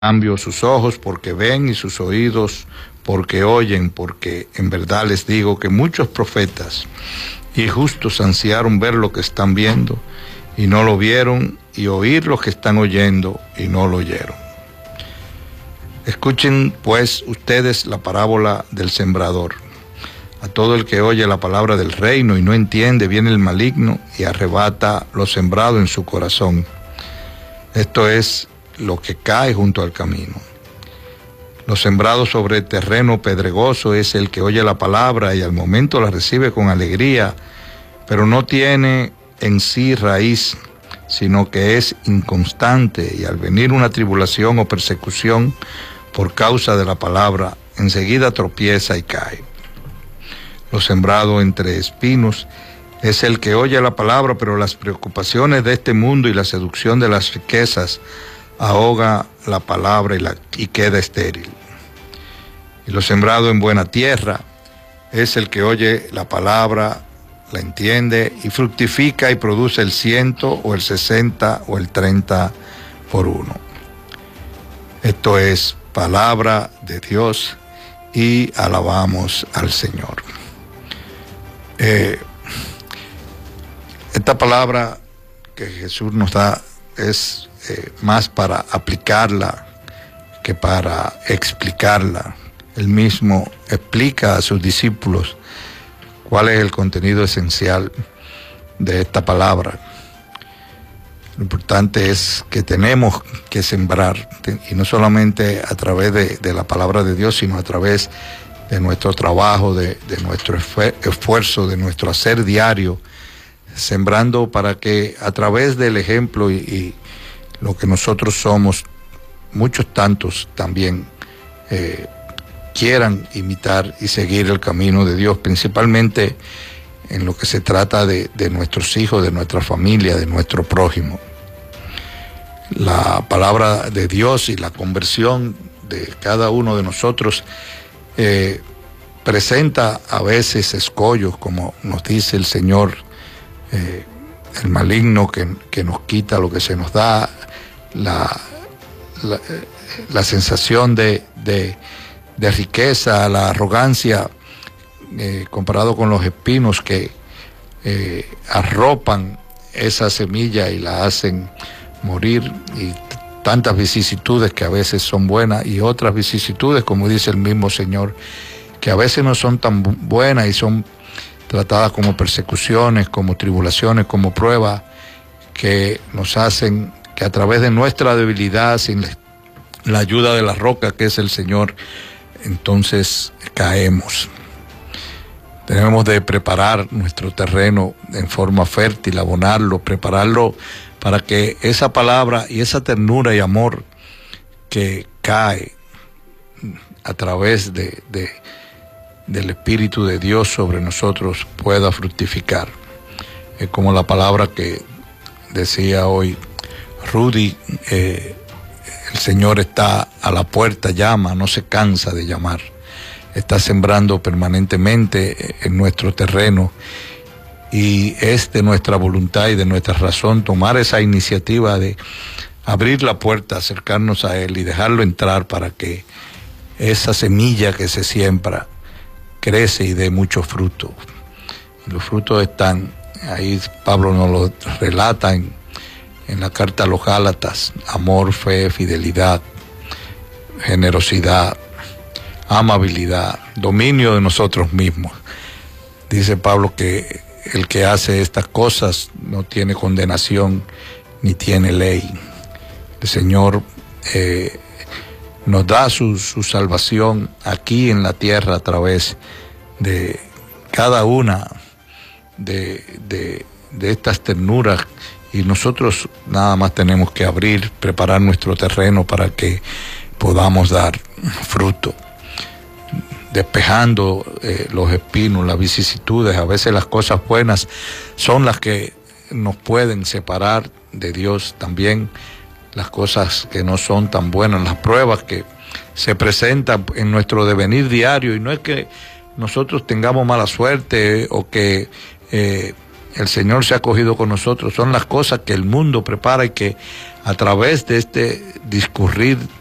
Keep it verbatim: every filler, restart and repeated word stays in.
cambio sus ojos porque ven y sus oídos porque oyen, porque en verdad les digo que muchos profetas y justos ansiaron ver lo que están viendo y no lo vieron, y oír lo que están oyendo y no lo oyeron. Escuchen pues ustedes la parábola del sembrador. A todo el que oye la palabra del reino y no entiende, viene el maligno y arrebata lo sembrado en su corazón. Esto es lo que cae junto al camino. Lo sembrado sobre terreno pedregoso es el que oye la palabra y al momento la recibe con alegría, pero no tiene en sí raíz, sino que es inconstante, y al venir una tribulación o persecución por causa de la palabra, enseguida tropieza y cae. Lo sembrado entre espinos es el que oye la palabra, pero las preocupaciones de este mundo y la seducción de las riquezas ahoga la palabra y, la, y queda estéril. Y lo sembrado en buena tierra es el que oye la palabra, la entiende y fructifica y produce el ciento o el sesenta o el treinta por uno. Esto es palabra de Dios y alabamos al Señor. Eh, esta palabra que Jesús nos da es eh, más para aplicarla que para explicarla. Él mismo explica a sus discípulos cuál es el contenido esencial de esta palabra. Lo importante es que tenemos que sembrar, y no solamente a través de, de la palabra de Dios, sino a través de nuestro trabajo, de, de nuestro esfuerzo, de nuestro hacer diario, sembrando para que a través del ejemplo y, y lo que nosotros somos, muchos tantos también eh, quieran imitar y seguir el camino de Dios, principalmente en lo que se trata de, de nuestros hijos, de nuestra familia, de nuestro prójimo. La palabra de Dios y la conversión de cada uno de nosotros eh, presenta a veces escollos, como nos dice el Señor, eh, el maligno que, que nos quita lo que se nos da, la, la, la sensación de, de, de riqueza, la arrogancia, eh, comparado con los espinos que eh, arropan esa semilla y la hacen morir, y tantas vicisitudes que a veces son buenas y otras vicisitudes, como dice el mismo Señor, que a veces no son tan buenas y son tratadas como persecuciones, como tribulaciones, como pruebas, que nos hacen que a través de nuestra debilidad, sin la ayuda de la roca que es el Señor, entonces caemos. Tenemos de preparar nuestro terreno en forma fértil, abonarlo, prepararlo para que esa palabra y esa ternura y amor que cae a través de, de, del Espíritu de Dios sobre nosotros pueda fructificar. Es como la palabra que decía hoy Rudy, eh, el Señor está a la puerta, llama, no se cansa de llamar. Está sembrando permanentemente en nuestro terreno, y es de nuestra voluntad y de nuestra razón tomar esa iniciativa de abrir la puerta, acercarnos a Él y dejarlo entrar para que esa semilla que se siembra crece y dé mucho fruto. Y los frutos están, ahí Pablo nos lo relata en, en la carta a los Gálatas: amor, fe, fidelidad, generosidad, amabilidad, dominio de nosotros mismos. Dice Pablo que el que hace estas cosas no tiene condenación ni tiene ley. El Señor eh, nos da su, su salvación aquí en la tierra a través de cada una de, de, de estas ternuras, y nosotros nada más tenemos que abrir, preparar nuestro terreno para que podamos dar fruto, despejando eh, los espinos, las vicisitudes. A veces las cosas buenas son las que nos pueden separar de Dios, también las cosas que no son tan buenas, las pruebas que se presentan en nuestro devenir diario. Y no es que nosotros tengamos mala suerte o que eh, el Señor se ha cogido con nosotros, son las cosas que el mundo prepara y que a través de este discurrir